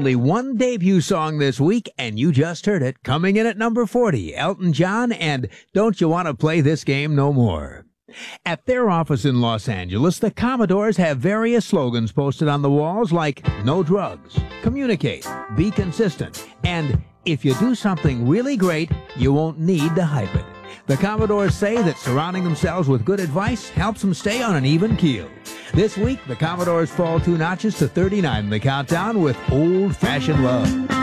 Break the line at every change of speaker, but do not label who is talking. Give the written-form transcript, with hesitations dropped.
only one debut song this week, and you just heard it. Coming in at number 40, Elton John and Don't You Want to Play This Game No More. At their office in Los Angeles, the Commodores have various slogans posted on the walls like no drugs, communicate, be consistent, and if you do something really great, you won't need to hype it. The Commodores say that surrounding themselves with good advice helps them stay on an even keel. This week, the Commodores fall 2 notches to 39 in the countdown with Old Fashioned Love.